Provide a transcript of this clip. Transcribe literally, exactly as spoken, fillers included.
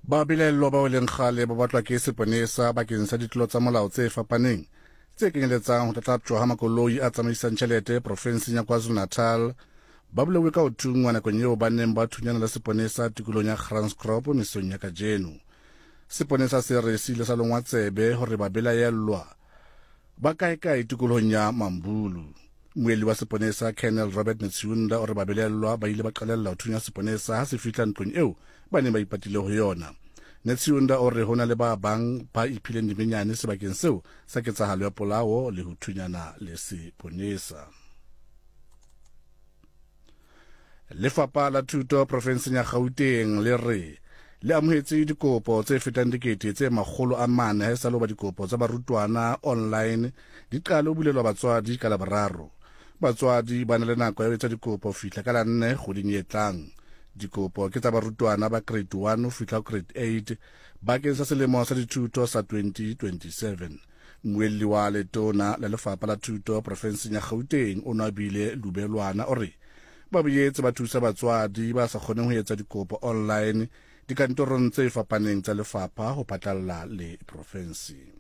ba bilello ba o leng kgale ba batlwa ke seponesa bakeng sa ditlolo tsa molao tse fapaneng tse kenyeletsang ho tlatlaptjwa ha makoloi a tsamaisang tjhelete profenseng ya KwaZulu-Natal ba bulewe ka ho thungwa nakong eo ba neng ba thunyana le seponesa tikolong ya Granskrop mesong ya kajeno. Seponesa se re se ile sa longwa tsebe hore ba belaellwa ba kaekae tikolong ya Mambulu. Moeli wa seponesa Colonel Robert Netsiunda o re ba belellwa ba ile ba qalella ho thunya seponesa ha se fihla ntlong eo ba ne ba ipatile ho yona. Netsiunda o re hona le ba bang ba iphileng dimenyane sebakeng seo sa ketsahalo ya polao le ho thunyana le seponesa. Lefapha la Thuto profenseng ya Gauteng le re le amohetse dikopo tse fetang dikete tse makgolo a mane ha esale ba dikopo tsa barutwana online di qala ho bulelwa batswadi ka Laboraro. Batswadi ba na le nako ya ho etsa dikopo fihla ka la nne kgweding e tlang. Dikopo ke tsa barutwana ba grade one ho fihla grade eight bakeng sa selemo sa dithuto sa twenty twenty-seven. Moeli wa letona la Lefapha la Thuto profenseng ya Gauteng o Nabile Lubelwana o re ba boetse ba thusa batswadi ba sa kgoneng ho etsa dikopo online dikantorong tse fapaneng tsa lefapha ho phatlalla le profensi.